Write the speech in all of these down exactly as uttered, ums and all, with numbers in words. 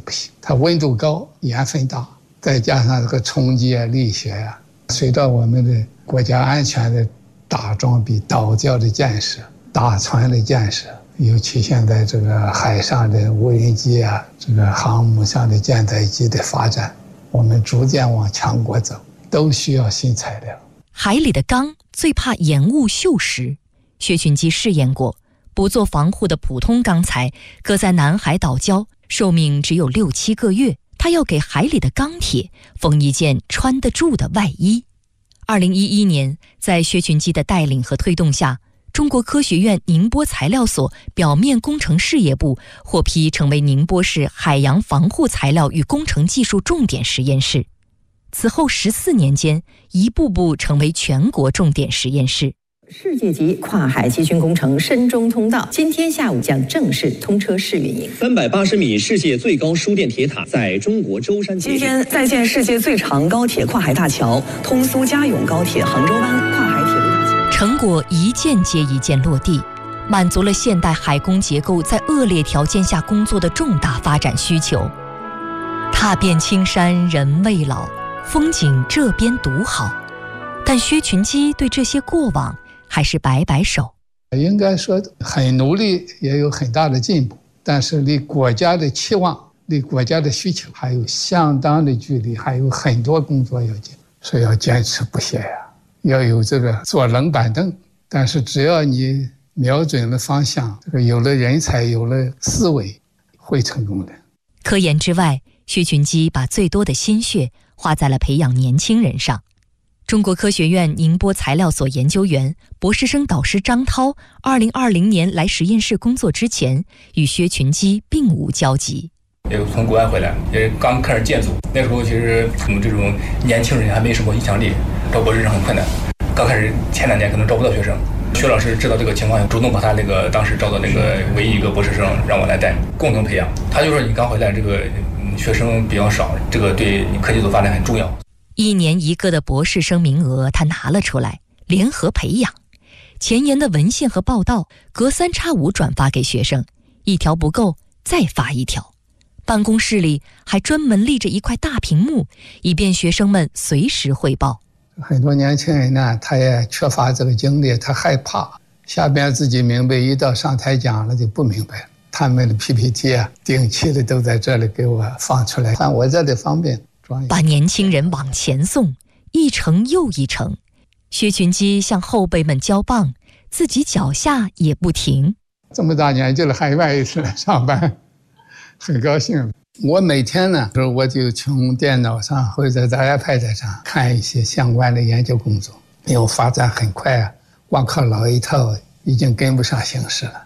不行，它温度高，盐分大，再加上这个冲击啊、力学啊，随着我们的国家安全的大装备、岛礁的建设、大船的建设，尤其现在这个海上的无人机啊，这个航母上的舰载机的发展，我们逐渐往强国走，都需要新材料。 海里的钢最怕盐雾锈蚀，薛群基试验过，不做防护的普通钢材搁在南海岛礁，寿命只有六七个月。他要给海里的钢铁缝一件穿得住的外衣。二零一一年，在薛群基的带领和推动下，中国科学院宁波材料所表面工程事业部获批成为宁波市海洋防护材料与工程技术重点实验室。此后十四年间，一步步成为全国重点实验室。 世界级跨海集群工程深中通道今天下午将正式通车试运营。 三百八十米世界最高输电铁塔在中国舟山。 今天在建世界最长高铁跨海大桥——通苏嘉甬高铁杭州湾跨海铁路大桥， 成果一件接一件落地，满足了现代海工结构在恶劣条件下工作的重大发展需求。踏遍青山人未老，风景这边独好。但薛群基对这些过往还是摆摆手， 应该说很努力，也有很大的进步，但是离国家的期望、离国家的需求还有相当的距离，还有很多工作要紧，所以要坚持不懈呀、啊，要有这个坐冷板凳。但是只要你瞄准了方向，这个有了人才，有了思维，会成功的。 科研之外，薛群基把最多的心血花在了培养年轻人上。中国科学院宁波材料所研究员、博士生导师张涛，二零二零年来实验室工作之前，与薛群基并无交集。 也从国外回来，也刚开始建组，那时候其实我们这种年轻人还没什么影响力，招博士生很困难。刚开始前两年可能招不到学生，薛老师知道这个情况，主动把他那个当时招的那个唯一一个博士生让我来带，共同培养。他就说你刚回来，这个学生比较少，这个对你科技组发展很重要。 一年一个的博士生名额他拿了出来，联合培养。前沿的文献和报道隔三差五转发给学生，一条不够再发一条。办公室里还专门立着一块大屏幕，以便学生们随时汇报。 很多年轻人呢，他也缺乏这个经历，他害怕下边自己明白，一到上台讲了就不明白了。他们的 P P T 啊，定期的都在这里给我放出来，看我这里方便。 把年轻人往前送，一程又一程。薛群基向后辈们交棒，自己脚下也不停。 这么大年纪了，还愿意来上班，很高兴。我每天呢，我就从电脑上或者在 iPad 上看一些相关的研究工作，因为发展很快啊，光靠老一套已经跟不上形势了。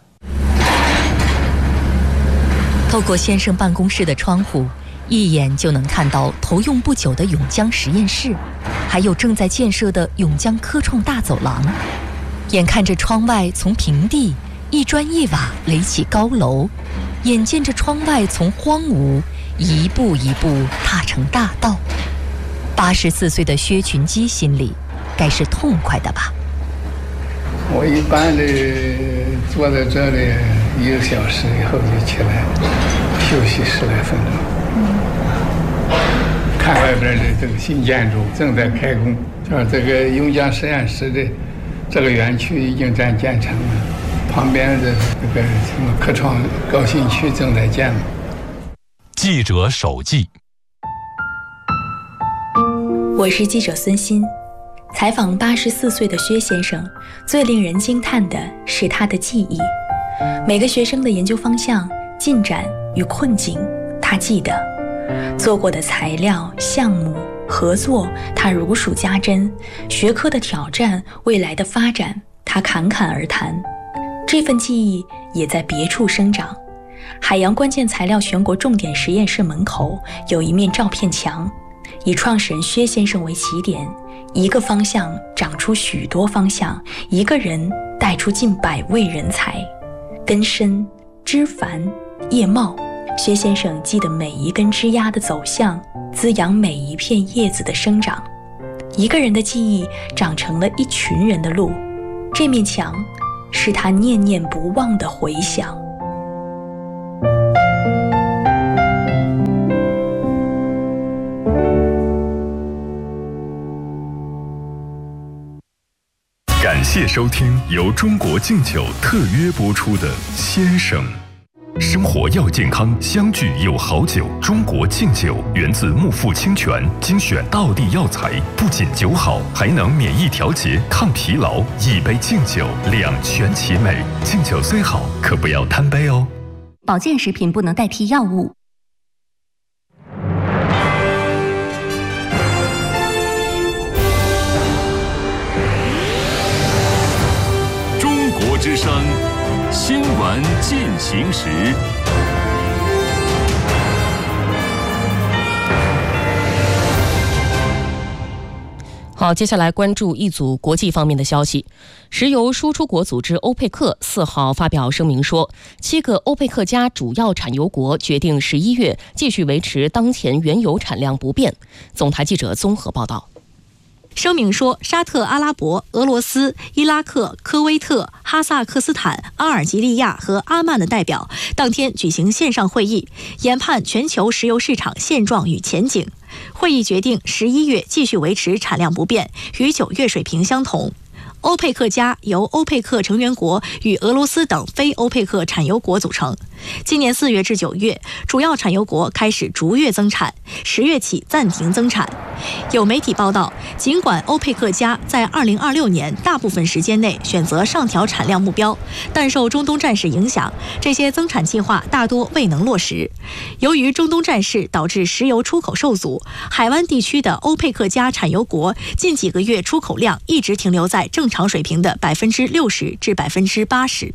透过先生办公室的窗户，一眼就能看到投用不久的永江实验室，还有正在建设的永江科创大走廊。眼看着窗外从平地一砖一瓦垒起高楼，眼见着窗外从荒芜一步一步踏成大道，八十四岁的薛群基心里该是痛快的吧。 我一般的坐在这里一个小时以后就起来休息十来分钟，看外边的这个新建筑正在开工，像这个永江实验室的这个园区已经在建成了，旁边的这个什么科创高新区正在建了。 记者手记， 我是记者孙鑫。采访八十四岁的薛先生，最令人惊叹的是他的记忆。每个学生的研究方向、进展与困境，他记得；做过的材料、项目、合作，他如数家珍；学科的挑战、未来的发展，他侃侃而谈。这份记忆也在别处生长。海洋关键材料全国重点实验室门口有一面照片墙，以创始人薛先生为起点，一个方向长出许多方向，一个人带出近百位人才。根深枝繁叶茂，薛先生记得每一根枝丫的走向，滋养每一片叶子的生长。一个人的记忆长成了一群人的路，这面墙是他念念不忘的回响。 谢收听由中国敬酒特约播出的《先生》。生活要健康，相聚有好酒。中国敬酒源自木富清泉，精选道地药材，不仅酒好，还能免疫调节、抗疲劳。一杯敬酒，两全其美。敬酒虽好，可不要贪杯哦。 保健食品不能代替药物。 中国之声新闻进行时。 好，接下来关注一组国际方面的消息。石油输出国组织欧佩克四号发表声明说，七个欧佩克加主要产油国决定十一月继续维持当前原油产量不变。总台记者综合报道。 声明说，沙特阿拉伯、俄罗斯、伊拉克、科威特、哈萨克斯坦、阿尔及利亚和阿曼的代表当天举行线上会议，研判全球石油市场现状与前景。会议决定十一月继续维持产量不变，与九月水平相同。欧佩克加由欧佩克成员国与俄罗斯等非欧佩克产油国组成。今年四月至九月，主要产油国开始逐月增产，十月起暂停增产。有媒体报道，尽管欧佩克加在二零二六年大部分时间内选择上调产量目标，但受中东战事影响，这些增产计划大多未能落实。由于中东战事导致石油出口受阻，海湾地区的欧佩克加产油国近几个月出口量一直停留在正常水平的百分之六十至百分之八十。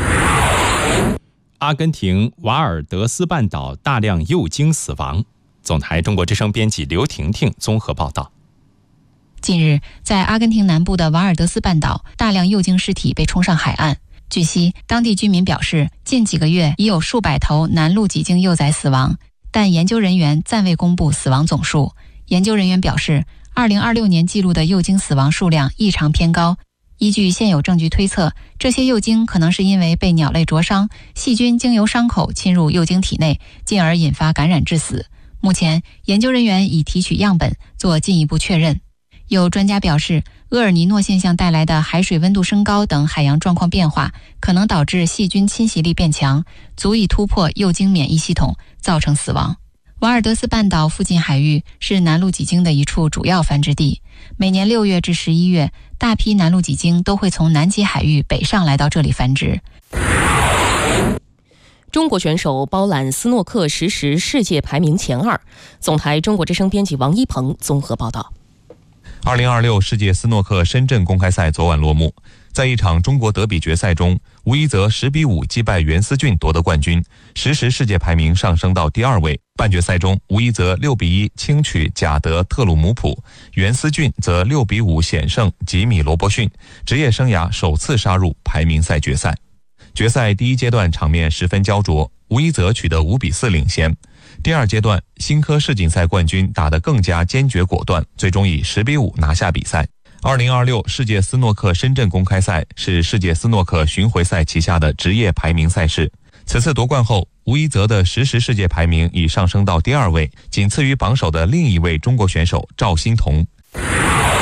阿根廷瓦尔德斯半岛大量幼鲸死亡。总台中国之声编辑刘婷婷综合报道。 近日，在阿根廷南部的瓦尔德斯半岛，大量幼鲸尸体被冲上海岸。据悉，当地居民表示，近几个月已有数百头南陆脊鲸幼崽死亡，但研究人员暂未公布死亡总数。研究人员表示，二零二六年记录的幼鲸死亡数量异常偏高。依据现有证据推测，这些幼鲸可能是因为被鸟类灼伤，细菌经由伤口侵入幼鲸体内，进而引发感染致死。目前，研究人员已提取样本做进一步确认。有专家表示，厄尔尼诺现象带来的海水温度升高等海洋状况变化，可能导致细菌侵袭力变强，足以突破幼鲸免疫系统，造成死亡。瓦尔德斯半岛附近海域是南陆脊鲸的一处主要繁殖地，每年六月至十一月，大批南陆脊鲸都会从南极海域北上来到这里繁殖。 中国选手包揽斯诺克实时世界排名前二。总台中国之声编辑王一鹏综合报道。 二零二六世界斯诺克深圳公开赛昨晚落幕，在一场中国德比决赛中，吴一泽十比五击败袁思俊夺得冠军，实时世界排名上升到第二位。半决赛中，吴一泽六比一轻取贾德特鲁姆普，袁思俊则六比五险胜吉米罗伯逊，职业生涯首次杀入排名赛决赛。决赛第一阶段场面十分焦灼，吴一泽取得五比四领先。第二阶段，新科世锦赛冠军打得更加坚决果断，最终以十比五拿下比赛。二零二六世界斯诺克深圳公开赛是世界斯诺克巡回赛旗下的职业排名赛事。此次夺冠后，吴一泽的实时世界排名已上升到第二位，仅次于榜首的另一位中国选手赵欣彤。